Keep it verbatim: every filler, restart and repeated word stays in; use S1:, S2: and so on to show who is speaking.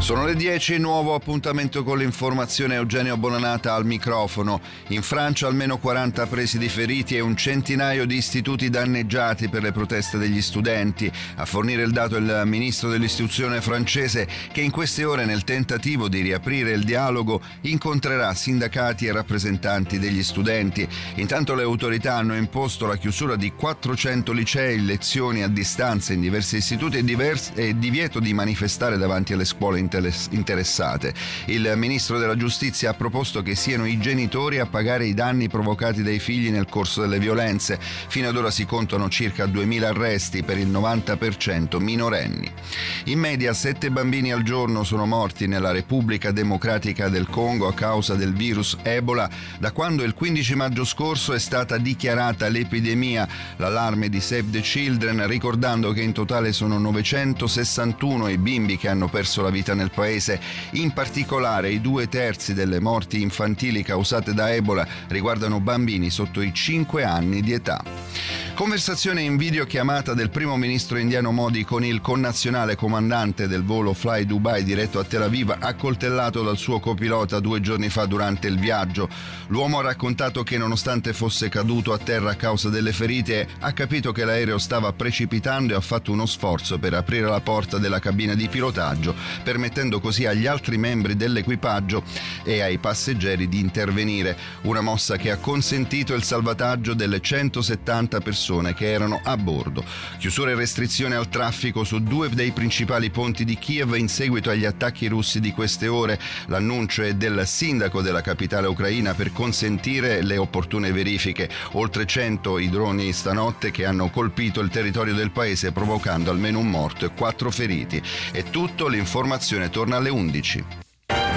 S1: Sono le dieci, nuovo appuntamento con l'informazione. Eugenio Bonanata al microfono. In Francia almeno quaranta presidi feriti e un centinaio di istituti danneggiati per le proteste degli studenti. A fornire il dato il ministro dell'istruzione francese, che in queste ore, nel tentativo di riaprire il dialogo, incontrerà sindacati e rappresentanti degli studenti. Intanto le autorità hanno imposto la chiusura di quattrocento licei, lezioni a distanza in diversi istituti e, divers- e divieto di manifestare davanti alle scuole interessate. Il ministro della giustizia ha proposto che siano i genitori a pagare i danni provocati dai figli nel corso delle violenze. Fino ad ora si contano circa duemila arresti, per il novanta per cento minorenni. In media sette bambini al giorno sono morti nella Repubblica Democratica del Congo a causa del virus Ebola da quando il quindici maggio scorso è stata dichiarata l'epidemia. L'allarme di Save the Children, ricordando che in totale sono novecentosessantuno i bimbi che hanno perso la vita nel paese. In particolare i due terzi delle morti infantili causate da Ebola riguardano bambini sotto i cinque anni di età. Conversazione in videochiamata del primo ministro indiano Modi con il connazionale comandante del volo Fly Dubai diretto a Tel Aviv, accoltellato dal suo copilota due giorni fa durante il viaggio. L'uomo ha raccontato che nonostante fosse caduto a terra a causa delle ferite, ha capito che l'aereo stava precipitando e ha fatto uno sforzo per aprire la porta della cabina di pilotaggio, permettendo così agli altri membri dell'equipaggio e ai passeggeri di intervenire. Una mossa che ha consentito il salvataggio delle centosettanta persone che erano a bordo. Chiusura e restrizione al traffico su due dei principali ponti di Kiev in seguito agli attacchi russi di queste ore. L'annuncio è del sindaco della capitale ucraina per consentire le opportune verifiche. Oltre cento i droni stanotte che hanno colpito il territorio del paese, provocando almeno un morto e quattro feriti. È tutto, l'informazione torna alle undici.